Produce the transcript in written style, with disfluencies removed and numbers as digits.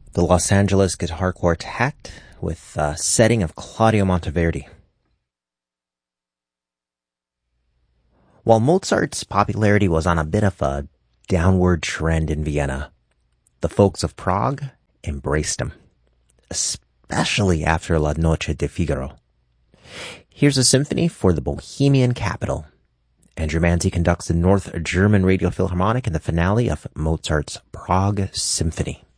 the Los Angeles Guitar Quartet with a setting of Claudio Monteverdi. While Mozart's popularity was on a bit of a downward trend in Vienna, the folks of Prague embraced him, especially after La Noche de Figaro. Here's a symphony for the Bohemian capital. Andrew Manzi conducts the North German Radio Philharmonic in the finale of Mozart's Prague Symphony.